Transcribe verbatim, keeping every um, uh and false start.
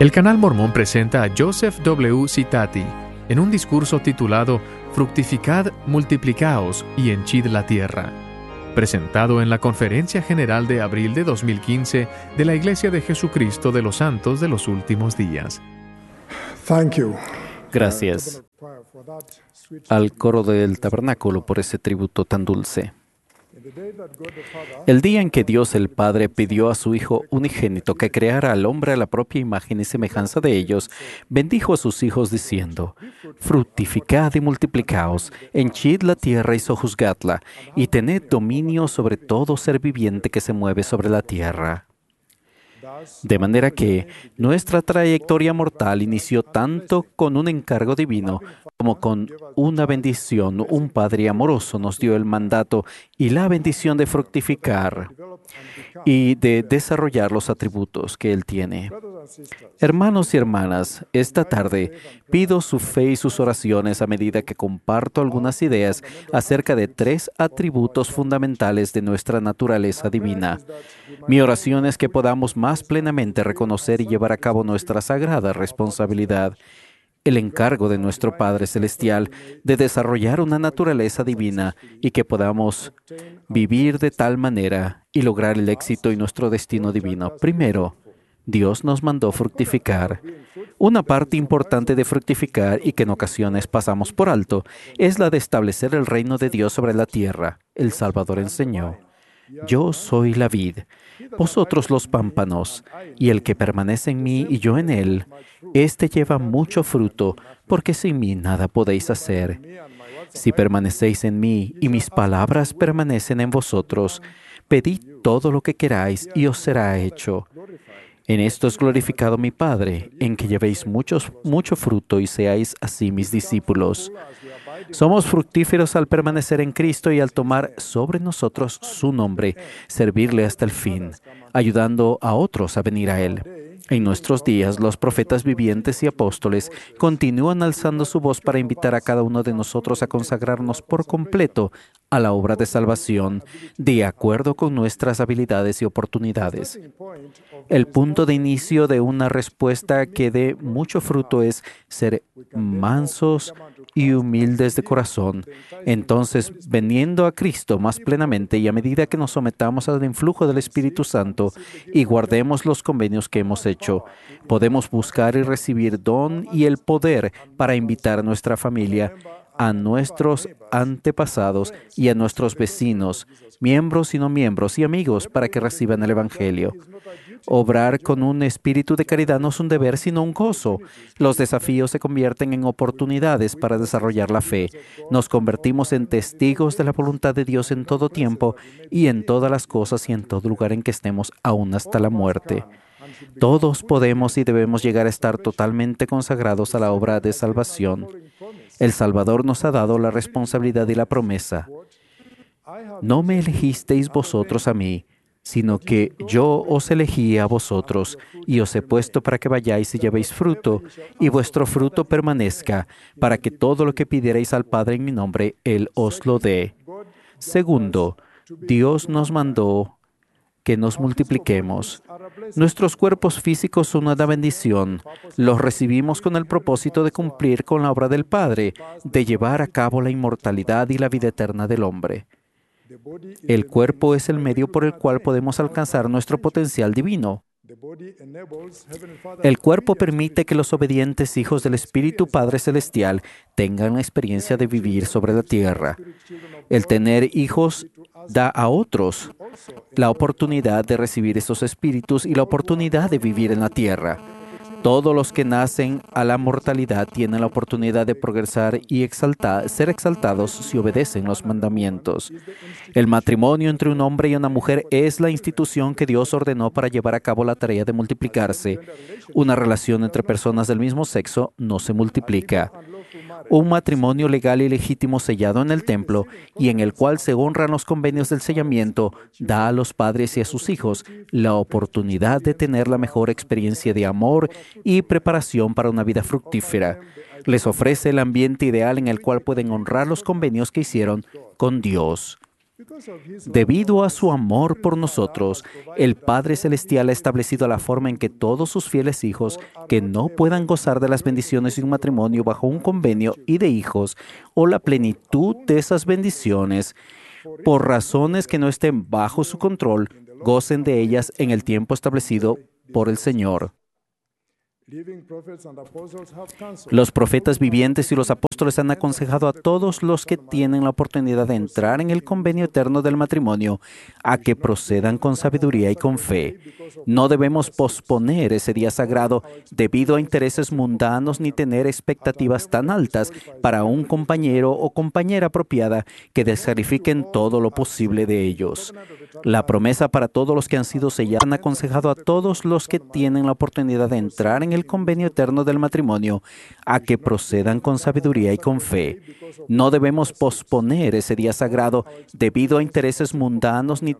El Canal Mormón presenta a Joseph W. Citati en un discurso titulado Fructificad, multiplicaos y henchid la tierra, presentado en la Conferencia General de abril de dos mil quince de la Iglesia de Jesucristo de los Santos de los Últimos Días. Thank you. Gracias al coro del tabernáculo por ese tributo tan dulce. El día en que Dios el Padre pidió a su Hijo unigénito que creara al hombre a la propia imagen y semejanza de ellos, bendijo a sus hijos diciendo: Fructificad y multiplicaos, henchid la tierra y sojuzgadla, y tened dominio sobre todo ser viviente que se mueve sobre la tierra. De manera que nuestra trayectoria mortal inició tanto con un encargo divino como con una bendición. Un Padre amoroso nos dio el mandato y la bendición de fructificar y de desarrollar los atributos que Él tiene. Hermanos y hermanas, esta tarde pido su fe y sus oraciones a medida que comparto algunas ideas acerca de tres atributos fundamentales de nuestra naturaleza divina. Mi oración es que podamos más plenamente reconocer y llevar a cabo nuestra sagrada responsabilidad, el encargo de nuestro Padre Celestial de desarrollar una naturaleza divina y que podamos vivir de tal manera y lograr el éxito y nuestro destino divino. Primero, Dios nos mandó fructificar. Una parte importante de fructificar y que en ocasiones pasamos por alto es la de establecer el reino de Dios sobre la tierra. El Salvador enseñó: Yo soy la vid, vosotros los pámpanos, y el que permanece en mí y yo en él, éste lleva mucho fruto, porque sin mí nada podéis hacer. Si permanecéis en mí y mis palabras permanecen en vosotros, pedid todo lo que queráis y os será hecho. En esto es glorificado mi Padre, en que llevéis muchos, mucho fruto y seáis así mis discípulos. Somos fructíferos al permanecer en Cristo y al tomar sobre nosotros su nombre, servirle hasta el fin, ayudando a otros a venir a Él. En nuestros días, los profetas vivientes y apóstoles continúan alzando su voz para invitar a cada uno de nosotros a consagrarnos por completo a la obra de salvación, de acuerdo con nuestras habilidades y oportunidades. El punto de inicio de una respuesta que dé mucho fruto es ser mansos y humildes de corazón. Entonces, veniendo a Cristo más plenamente y a medida que nos sometamos al influjo del Espíritu Santo y guardemos los convenios que hemos hecho, podemos buscar y recibir don y el poder para invitar a nuestra familia, a nuestros antepasados y a nuestros vecinos, miembros y no miembros y amigos para que reciban el Evangelio. Obrar con un espíritu de caridad no es un deber, sino un gozo. Los desafíos se convierten en oportunidades para desarrollar la fe. Nos convertimos en testigos de la voluntad de Dios en todo tiempo y en todas las cosas y en todo lugar en que estemos, aún hasta la muerte. Todos podemos y debemos llegar a estar totalmente consagrados a la obra de salvación. El Salvador nos ha dado la responsabilidad y la promesa: No me elegisteis vosotros a mí, sino que yo os elegí a vosotros, y os he puesto para que vayáis y llevéis fruto, y vuestro fruto permanezca, para que todo lo que pidierais al Padre en mi nombre, Él os lo dé. Segundo, Dios nos mandó que nos multipliquemos. Nuestros cuerpos físicos son una bendición. Los recibimos con el propósito de cumplir con la obra del Padre, de llevar a cabo la inmortalidad y la vida eterna del hombre. El cuerpo es el medio por el cual podemos alcanzar nuestro potencial divino. El cuerpo permite que los obedientes hijos del Espíritu Padre Celestial tengan la experiencia de vivir sobre la tierra. El tener hijos da a otros la oportunidad de recibir esos espíritus y la oportunidad de vivir en la tierra. Todos los que nacen a la mortalidad tienen la oportunidad de progresar y exaltar, ser exaltados si obedecen los mandamientos. El matrimonio entre un hombre y una mujer es la institución que Dios ordenó para llevar a cabo la tarea de multiplicarse. Una relación entre personas del mismo sexo no se multiplica. Un matrimonio legal y legítimo sellado en el templo y en el cual se honran los convenios del sellamiento da a los padres y a sus hijos la oportunidad de tener la mejor experiencia de amor y preparación para una vida fructífera. Les ofrece el ambiente ideal en el cual pueden honrar los convenios que hicieron con Dios. Debido a su amor por nosotros, el Padre Celestial ha establecido la forma en que todos sus fieles hijos que no puedan gozar de las bendiciones de un matrimonio bajo un convenio y de hijos o la plenitud de esas bendiciones, por razones que no estén bajo su control, gocen de ellas en el tiempo establecido por el Señor. Los profetas vivientes y los apóstoles han aconsejado a todos los que tienen la oportunidad de entrar en el convenio eterno del matrimonio a que procedan con sabiduría y con fe. No debemos posponer ese día sagrado debido a intereses mundanos ni tener expectativas tan altas para un compañero o compañera apropiada que descalifiquen todo lo posible de ellos. La promesa para todos los que han sido sellados han aconsejado a todos los que tienen la oportunidad de entrar en el convenio eterno del matrimonio a que procedan con sabiduría y con fe. No debemos posponer ese día sagrado debido a intereses mundanos ni